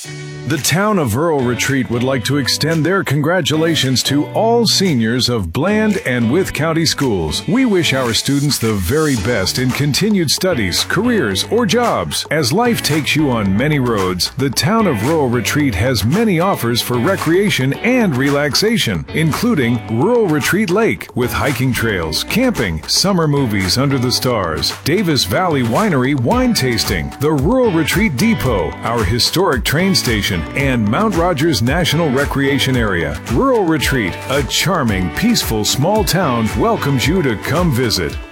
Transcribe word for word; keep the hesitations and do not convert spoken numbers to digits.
The town of Rural Retreat would like to extend their congratulations to all seniors of Bland and Wythe County Schools. We wish our students the very best in continued studies, careers, or jobs. As life takes you on many roads, the town of Rural Retreat has many offers for recreation and relaxation, including Rural Retreat Lake with hiking trails, camping, summer movies under the stars, Davis Valley Winery wine tasting, the Rural Retreat Depot, our historic train station, and Mount Rogers National Recreation Area. Rural Retreat, a charming, peaceful small town, welcomes you to come visit.